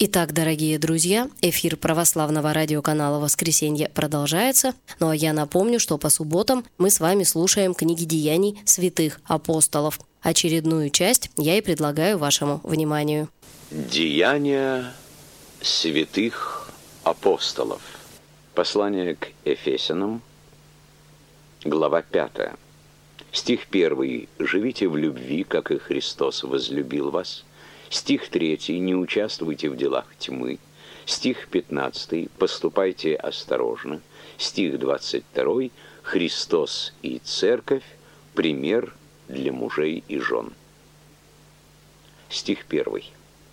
Итак, дорогие друзья, эфир православного радиоканала «Воскресенье» продолжается. Ну а я напомню, что по субботам мы с вами слушаем книги деяний святых апостолов. Очередную часть я и предлагаю вашему вниманию. Деяния святых апостолов. Послание к Ефесянам, глава 5. Стих 1. «Живите в любви, как и Христос возлюбил вас». Стих 3. «Не участвуйте в делах тьмы». Стих 15. «Поступайте осторожно». Стих 22. «Христос и Церковь – пример для мужей и жен». Стих 1.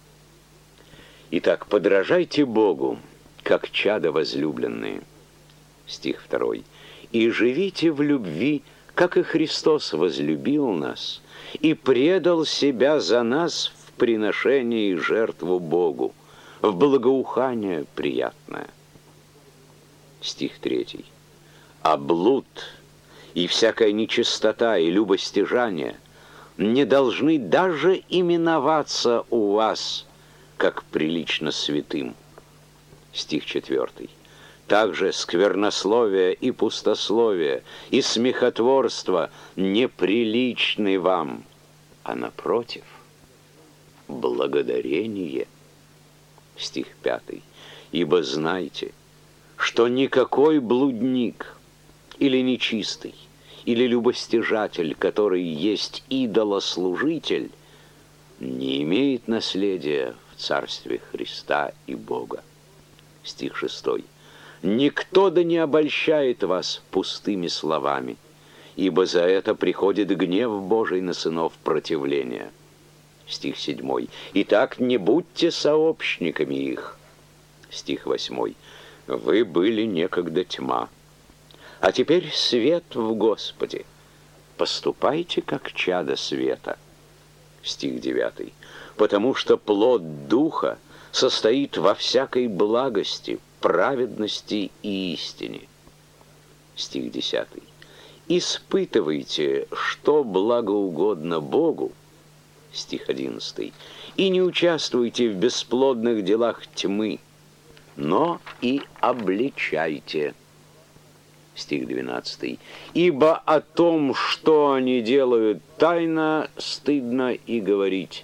«Итак, подражайте Богу, как чада возлюбленные». Стих 2. «И живите в любви, как и Христос возлюбил нас и предал себя за нас в приношение и жертву Богу, в благоухание приятное». Стих 3. «А блуд и всякая нечистота и любостяжание не должны даже именоваться у вас, как прилично святым». Стих 4. «Также сквернословие и пустословие и смехотворство неприличны вам, а напротив, благодарение». Стих 5. «Ибо знайте, что никакой блудник или нечистый, или любостяжатель, который есть идолослужитель, не имеет наследия в Царстве Христа и Бога». Стих 6. «Никто да не обольщает вас пустыми словами, ибо за это приходит гнев Божий на сынов противления». Стих 7. «Итак, не будьте сообщниками их». Стих 8. «Вы были некогда тьма, а теперь свет в Господе. Поступайте, как чада света». Стих 9. «Потому что плод Духа состоит во всякой благости, праведности и истине». Стих 10. «Испытывайте, что благоугодно Богу». Стих 11. «И не участвуйте в бесплодных делах тьмы, но и обличайте». Стих 12. «Ибо о том, что они делают тайно, стыдно и говорить».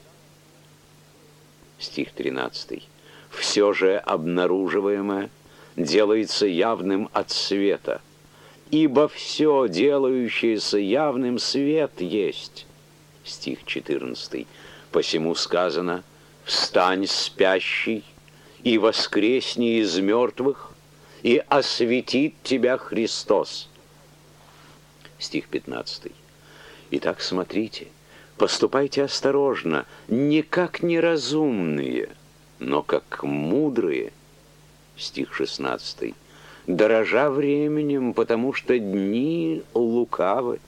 Стих 13. «Все же обнаруживаемое делается явным от света, ибо все, делающееся явным, свет есть». Стих 14. «Посему сказано: встань, спящий, и воскресни из мертвых, и осветит тебя Христос». Стих 15. «Итак, смотрите, поступайте осторожно, не как неразумные, но как мудрые». Стих 16. «Дорожа временем, потому что дни лукавы».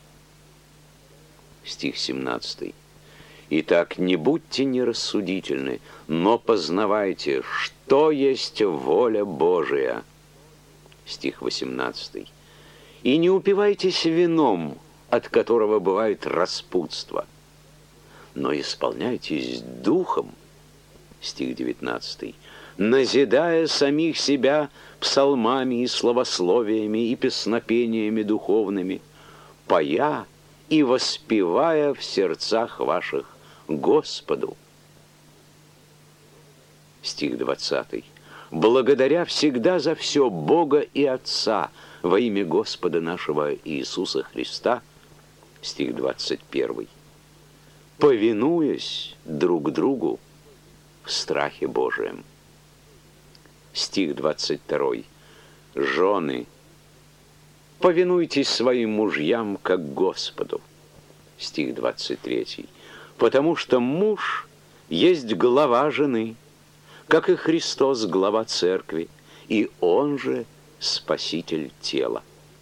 Стих 17. «Итак, не будьте нерассудительны, но познавайте, что есть воля Божия». Стих 18. «И не упивайтесь вином, от которого бывает распутство, но исполняйтесь духом». Стих 19. «Назидая самих себя псалмами и славословиями и песнопениями духовными, поя и воспевая в сердцах ваших Господу». Стих 20. «Благодаря всегда за все Бога и Отца во имя Господа нашего Иисуса Христа». Стих 21. «Повинуясь друг другу в страхе Божием». Стих 22. «Жены, повинуйтесь своим мужьям, как Господу». Стих 23. «Потому что муж есть глава жены, как и Христос глава церкви, и он же спаситель тела».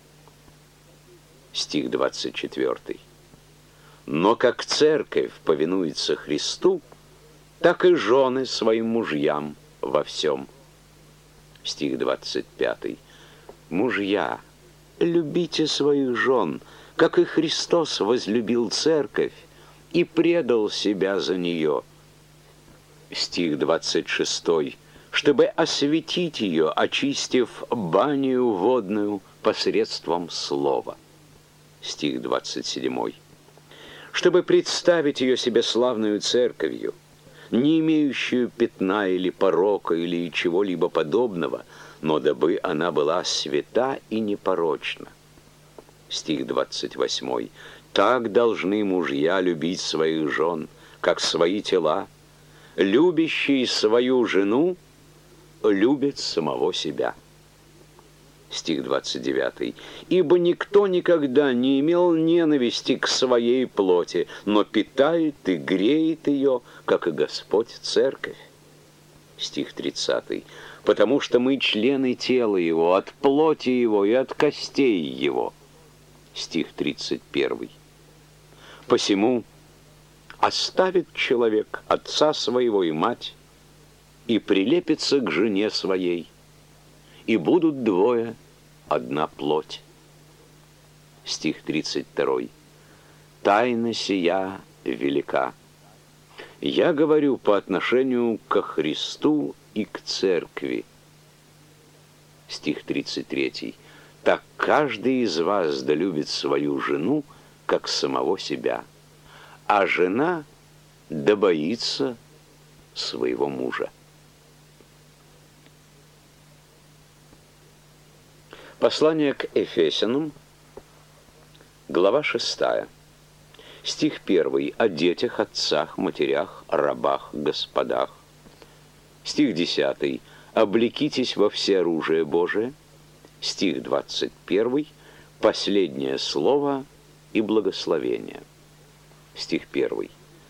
Стих 24. «Но как церковь повинуется Христу, так и жены своим мужьям во всем». Стих 25. «Мужья, любите своих жен, как и Христос возлюбил церковь и предал себя за нее». Стих 26. чтобы осветить ее, очистив баню водную посредством слова. Стих 27. Чтобы представить ее себе славную церковью, не имеющую пятна или порока или чего-либо подобного, но дабы она была свята и непорочна. Стих 28. Так должны мужья любить своих жен, как свои тела. Любящий свою жену любит самого себя. Стих 29. «Ибо никто никогда не имел ненависти к своей плоти, но питает и греет ее, как и Господь церковь». Стих 30. «Потому что мы члены тела Его, от плоти Его и от костей Его». Стих 31. «Посему оставит человек отца своего и мать, и прилепится к жене своей, и будут двое одна плоть». Стих 32. «Тайна сия велика. Я говорю по отношению ко Христу и к церкви». Стих 33. «Так каждый из вас да любит свою жену, как самого себя, а жена да боится своего мужа». Послание к Ефесянам, глава 6, стих 1. О детях, отцах, матерях, рабах, господах. Стих 10. Облекитесь во всеоружие Божие. Стих 21. Последнее слово и благословение. Стих 1.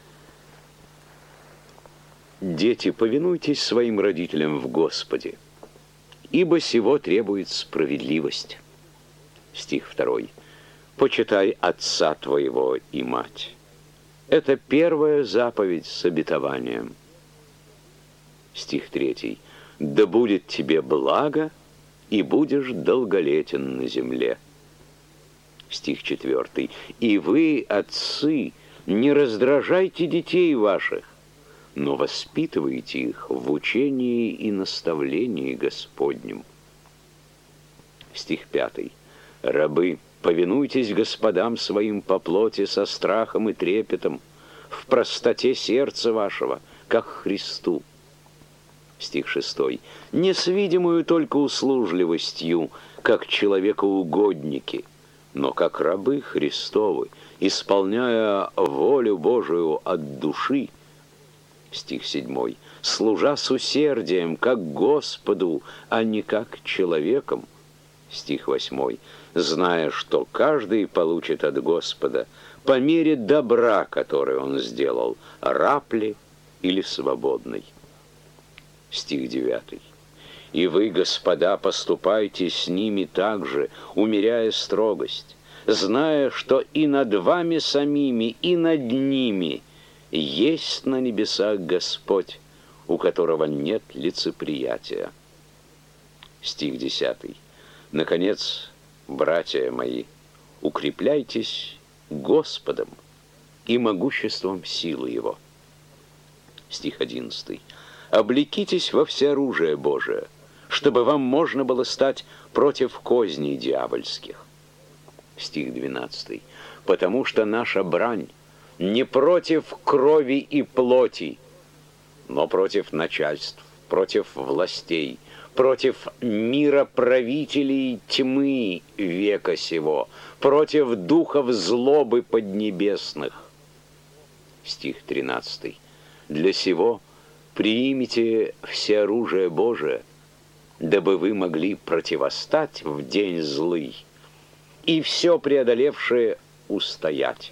Дети, повинуйтесь своим родителям в Господе, ибо сего требует справедливость. Стих 2. Почитай отца твоего и мать. Это первая заповедь с обетованием. Стих 3. Да будет тебе благо, и будешь долголетен на земле. Стих 4. И вы, отцы, не раздражайте детей ваших, но воспитывайте их в учении и наставлении Господнем. Стих 5. Рабы, повинуйтесь господам своим по плоти со страхом и трепетом, в простоте сердца вашего, как Христу. Стих 6. Не с видимую только услужливостью, как человекоугодники, но как рабы Христовы, исполняя волю Божию от души. Стих 7. Служа с усердием, как Господу, а не как человеком. Стих 8. Зная, что каждый получит от Господа по мере добра, которое он сделал, раб ли или свободный. Стих 9. И вы, господа, поступайте с ними так же, умеряя строгость, зная, что и над вами самими, и над ними есть на небесах Господь, у которого нет лицеприятия. Стих 10. Наконец, братья мои, укрепляйтесь Господом и могуществом силы Его. Стих 11. Облекитесь во всеоружие Божие, чтобы вам можно было стать против козней дьявольских. Стих 12. Потому что наша брань не против крови и плоти, но против начальств, против властей, против мироправителей тьмы века сего, против духов злобы поднебесных. Стих 13. Для сего приимите всеоружие Божие, дабы вы могли противостать в день злый и все преодолевшее устоять.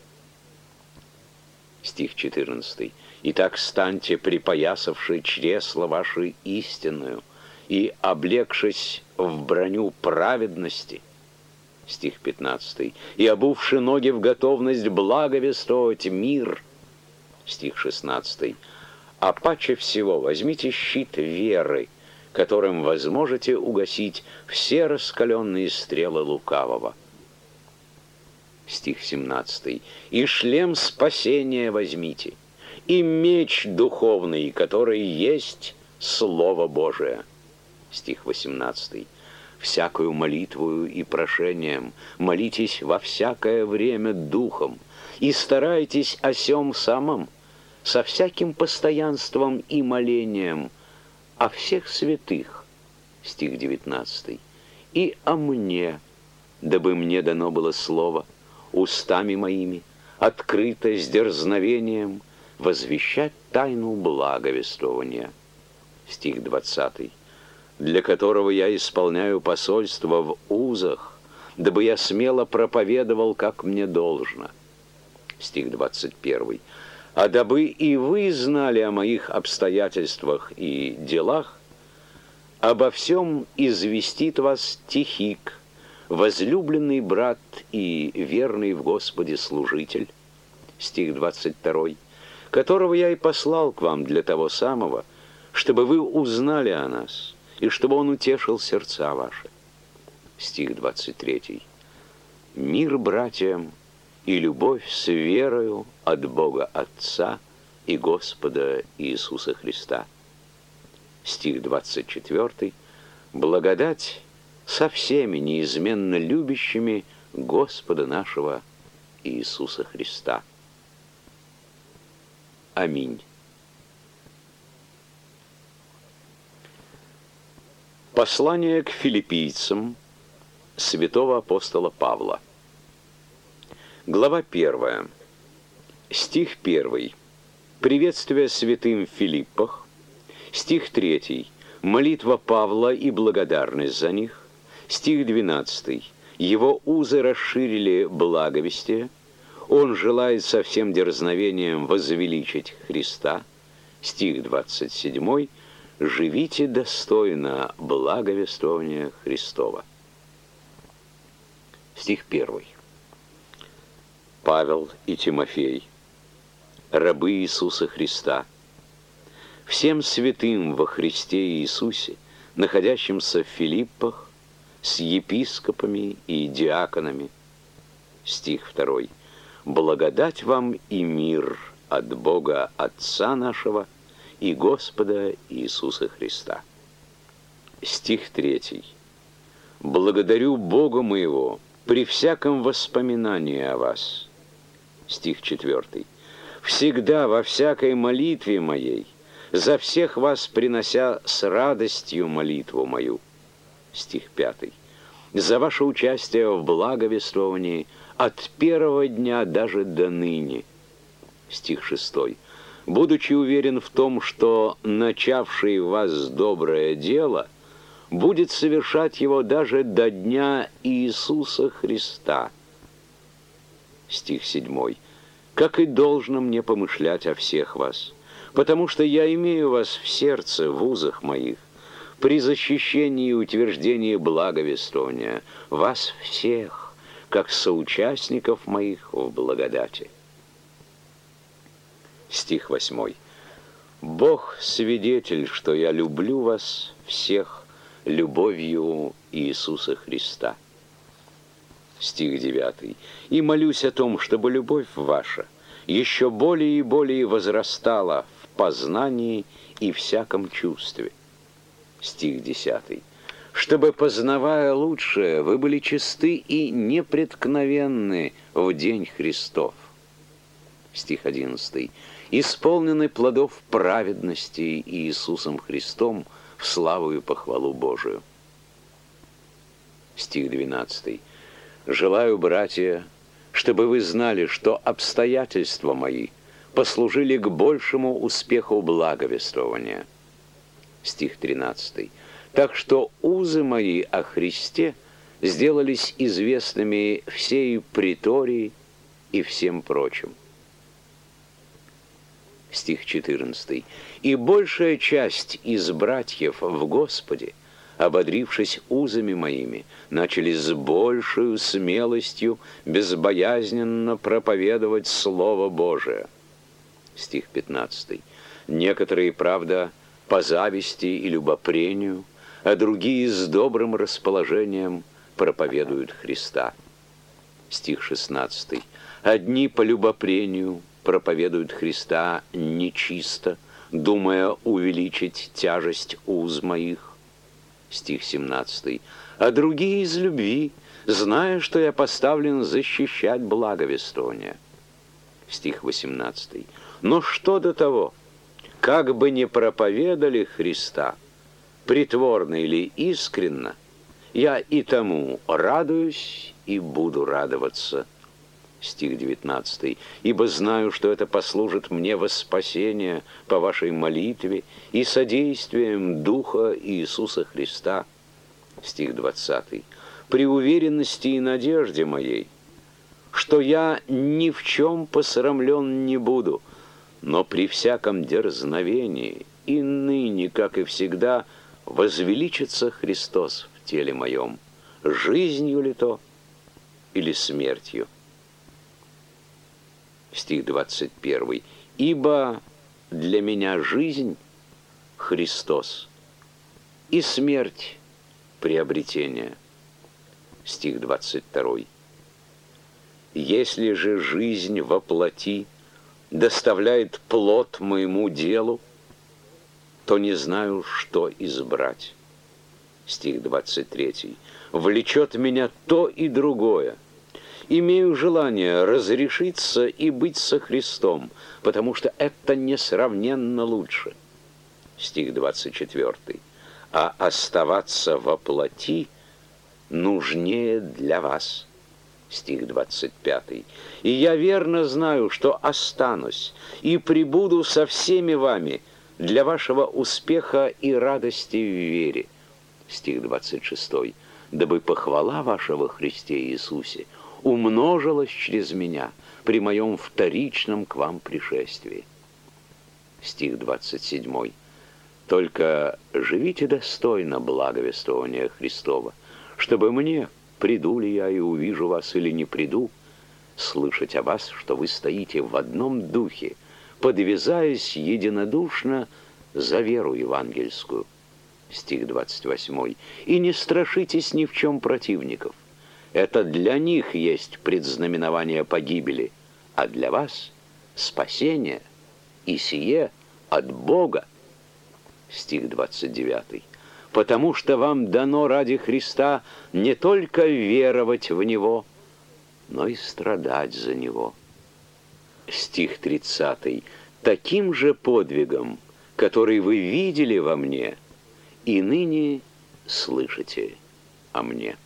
Стих 14. «Итак, станьте, припоясавши чресло ваше истинную и облегшись в броню праведности». Стих 15. «И обувши ноги в готовность благовествовать мир». Стих 16. «А паче всего возьмите щит веры, которым возможете угасить все раскаленные стрелы лукавого». Стих 17. «И шлем спасения возьмите, и меч духовный, который есть Слово Божие. Стих 18. Всякую молитвою и прошением молитесь во всякое время духом, и старайтесь о сем самом со всяким постоянством и молением о всех святых. Стих 19. И о мне, дабы мне дано было слово устами моими, открыто с дерзновением возвещать тайну благовествования. Стих 20. Для которого я исполняю посольство в узах, дабы я смело проповедовал, как мне должно. Стих 21. А дабы и вы знали о моих обстоятельствах и делах, обо всем известит вас Тихик, возлюбленный брат и верный в Господе служитель. Стих 22. Которого я и послал к вам для того самого, чтобы вы узнали о нас, и чтобы он утешил сердца ваши. Стих 23. Мир братьям и любовь с верою от Бога Отца и Господа Иисуса Христа. Стих 24. Благодать со всеми неизменно любящими Господа нашего Иисуса Христа. Аминь. Послание к филиппийцам святого апостола Павла. Глава 1. Стих 1. Приветствие святым в Филиппах. Стих 3. Молитва Павла и благодарность за них. Стих 12. Его узы расширили благовестие. Он желает со всем дерзновением возвеличить Христа. Стих 27. Живите достойно благовествования Христова. Стих 1. Павел и Тимофей, рабы Иисуса Христа, всем святым во Христе Иисусе, находящимся в Филиппах, с епископами и диаконами. Стих 2. Благодать вам и мир от Бога Отца нашего и Господа Иисуса Христа. Стих 3. Благодарю Бога моего при всяком воспоминании о вас. Стих 4. Всегда во всякой молитве моей, за всех вас принося с радостью молитву мою. Стих 5. За ваше участие в благовествовании от первого дня даже до ныне. Стих 6. Будучи уверен в том, что начавший в вас доброе дело будет совершать его даже до дня Иисуса Христа. Стих 7. Как и должно мне помышлять о всех вас, потому что я имею вас в сердце, в узах моих, при защищении и утверждении благовествования, вас всех, как соучастников моих в благодати. Стих 8. Бог свидетель, что я люблю вас всех любовью Иисуса Христа. Стих 9. И молюсь о том, чтобы любовь ваша еще более и более возрастала в познании и всяком чувстве. Стих 10. Чтобы, познавая лучшее, вы были чисты и непреткновенны в день Христов. Стих 11. Исполнены плодов праведности Иисусом Христом в славу и похвалу Божию. Стих 12. Желаю, братья, чтобы вы знали, что обстоятельства мои послужили к большему успеху благовествования. Стих 13. Так что узы мои о Христе сделались известными всей притории и всем прочим. Стих 14. «И большая часть из братьев в Господе, ободрившись узами моими, начали с большей смелостью безбоязненно проповедовать Слово Божие». Стих 15. «Некоторые, правда, по зависти и любопрению, а другие с добрым расположением проповедуют Христа». Стих 16. «Одни по любопрению проповедуют Христа нечисто, думая увеличить тяжесть уз моих. Стих 17. А другие из любви, зная, что я поставлен защищать благовествование. Стих 18. Но что до того, как бы не проповедали Христа, притворно или искренно, я и тому радуюсь и буду радоваться. Стих 19. «Ибо знаю, что это послужит мне во спасение по вашей молитве и содействием Духа Иисуса Христа». Стих 20. «При уверенности и надежде моей, что я ни в чем посрамлен не буду, но при всяком дерзновении и ныне, как и всегда, возвеличится Христос в теле моем, жизнью ли то или смертью». Стих 21. «Ибо для меня жизнь — Христос, и смерть — приобретение». Стих 22. «Если же жизнь во плоти доставляет плод моему делу, то не знаю, что избрать». Стих 23. «Влечет меня то и другое. Имею желание разрешиться и быть со Христом, потому что это несравненно лучше». Стих 24. «А оставаться во плоти нужнее для вас». Стих 25. «И я верно знаю, что останусь и пребуду со всеми вами для вашего успеха и радости в вере». Стих 26. «Дабы похвала ваша во Христе Иисусе умножилась через меня при моем вторичном к вам пришествии». Стих 27. «Только живите достойно благовествования Христова, чтобы мне, приду ли я и увижу вас или не приду, слышать о вас, что вы стоите в одном духе, подвязаясь единодушно за веру евангельскую». Стих 28. «И не страшитесь ни в чем противников. Это для них есть предзнаменование погибели, а для вас спасение, и сие от Бога». Стих 29. «Потому что вам дано ради Христа не только веровать в Него, но и страдать за Него». Стих 30. «Таким же подвигом, который вы видели во мне, и ныне слышите о мне».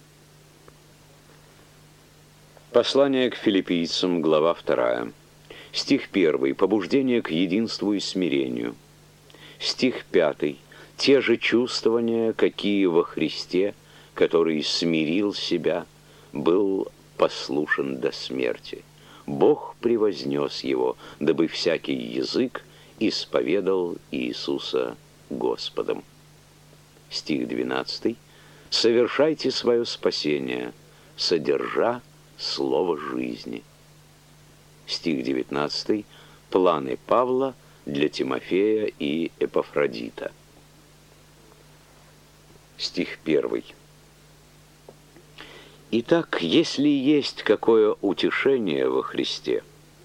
Послание к филиппийцам, глава 2. Стих 1. Побуждение к единству и смирению. Стих 5. Те же чувствования, какие во Христе, который смирил себя, был послушен до смерти. Бог превознес его, дабы всякий язык исповедал Иисуса Господом. Стих 12. Совершайте свое спасение, содержа слово жизни. Стих 19. Планы Павла для Тимофея и Эпафродита. Стих 1. Итак, если есть какое утешение во Христе,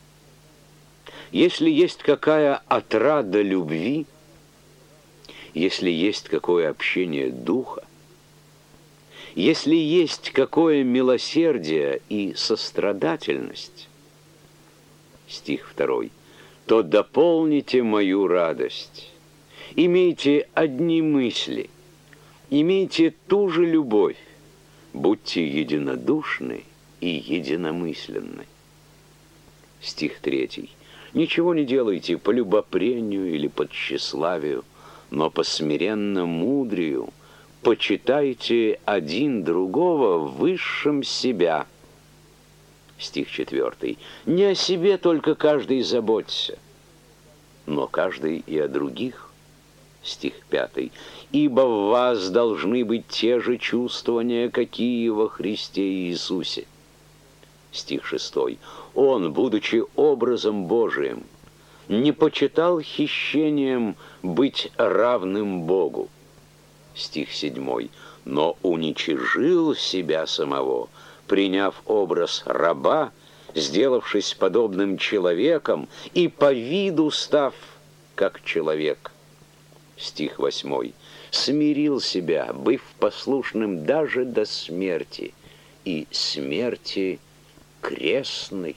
если есть какая отрада любви, если есть какое общение духа, если есть какое милосердие и сострадательность, стих 2, то дополните мою радость, имейте одни мысли, имейте ту же любовь, будьте единодушны и единомысленны. Стих 3. Ничего не делайте по любопрению или по тщеславию, но по смиренно мудрию почитайте один другого высшим себя. Стих 4. Не о себе только каждый заботься, но каждый и о других. Стих 5. Ибо в вас должны быть те же чувствования, какие во Христе Иисусе. Стих 6. Он, будучи образом Божиим, не почитал хищением быть равным Богу. Стих 7. Но уничижил себя самого, приняв образ раба, сделавшись подобным человеком и по виду став как человек. Стих 8. Смирил себя, быв послушным даже до смерти, и смерти крестной.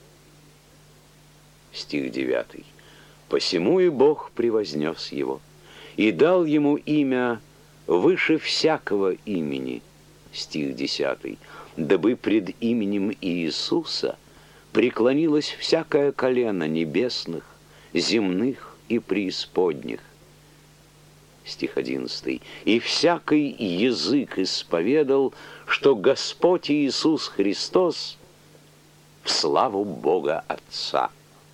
Стих 9. Посему и Бог превознес его, и дал ему имя выше всякого имени. Стих 10. Дабы пред именем Иисуса преклонилось всякое колено небесных, земных и преисподних. Стих 11. И всякий язык исповедал, что Господь Иисус Христос в славу Бога Отца.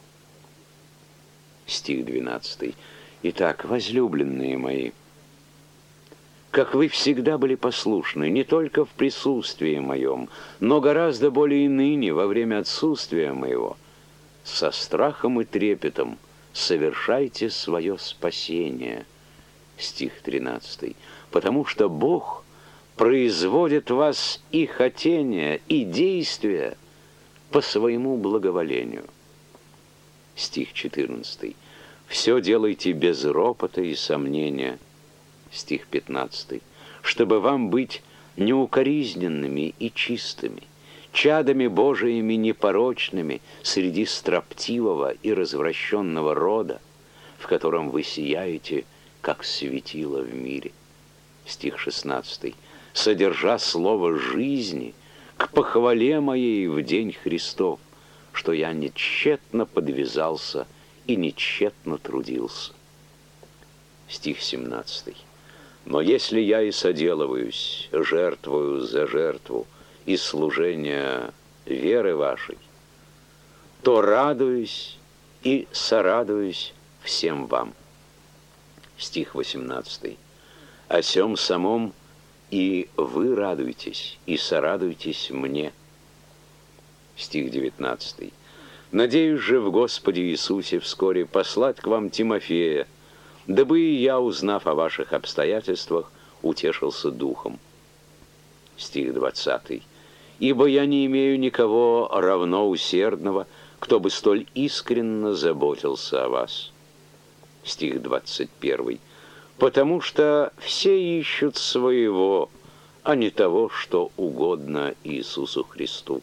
Стих 12. Итак, возлюбленные мои, как вы всегда были послушны, не только в присутствии моем, но гораздо более и ныне, во время отсутствия моего, со страхом и трепетом совершайте свое спасение. Стих 13. Потому что Бог производит в вас и хотения, и действия по своему благоволению. Стих 14. Все делайте без ропота и сомнения. Стих 15. Чтобы вам быть неукоризненными и чистыми, чадами Божиими непорочными среди строптивого и развращенного рода, в котором вы сияете, как светило в мире. Стих 16. Содержа слово жизни к похвале моей в день Христов, что я не тщетно подвязался и не тщетно трудился. Стих 17. Но если я и соделываюсь, жертвую за жертву и служение веры вашей, то радуюсь и сорадуюсь всем вам. Стих 18. О сем самом и вы радуйтесь, и сорадуйтесь мне. Стих 19. Надеюсь же в Господе Иисусе вскоре послать к вам Тимофея, дабы и я, узнав о ваших обстоятельствах, утешился духом. Стих 20. Ибо я не имею никого равно усердного, кто бы столь искренно заботился о вас. Стих 21. Потому что все ищут своего, а не того, что угодно Иисусу Христу.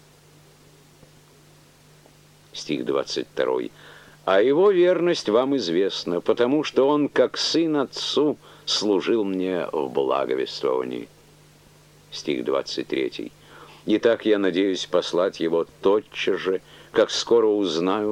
Стих 22. А его верность вам известна, потому что он, как сын отцу, служил мне в благовествовании. Стих 23. Итак, я надеюсь послать его тотчас же, как скоро узнаю,